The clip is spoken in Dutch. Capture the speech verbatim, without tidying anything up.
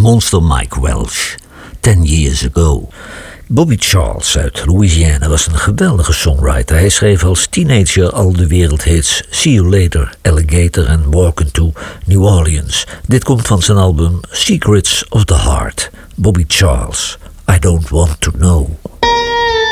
Monster Mike Welsh, Ten Years Ago. Bobby Charles uit Louisiana was een geweldige songwriter. Hij schreef als teenager al de wereldhits See You Later, Alligator en Walkin' to New Orleans. Dit komt van zijn album Secrets of the Heart. Bobby Charles, I Don't Want to Know.